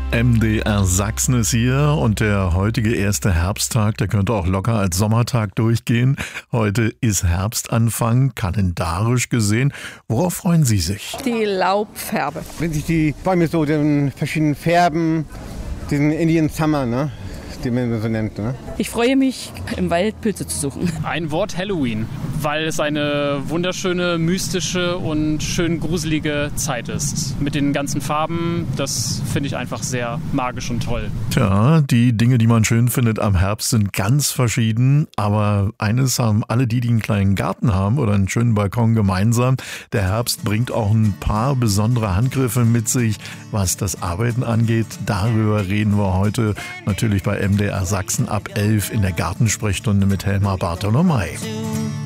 MDR Sachsen ist hier und der heutige erste Herbsttag, der könnte auch locker als Sommertag durchgehen. Heute ist Herbstanfang, kalendarisch gesehen. Worauf freuen Sie sich? Die Laubfarbe. Wenn sich die Bäume so in verschiedenen Färben, diesen Indian Summer, ne? Die man so nennt. Ne? Ich freue mich, im Wald Pilze zu suchen. Ein Wort Halloween, weil es eine wunderschöne, mystische und schön gruselige Zeit ist. Mit den ganzen Farben, das finde ich einfach sehr magisch und toll. Tja, die Dinge, die man schön findet am Herbst, sind ganz verschieden. Aber eines haben alle die einen kleinen Garten haben oder einen schönen Balkon gemeinsam. Der Herbst bringt auch ein paar besondere Handgriffe mit sich, was das Arbeiten angeht. Darüber reden wir heute natürlich bei MDR Sachsen ab 11 in der Gartensprechstunde mit Helma Bartolomei.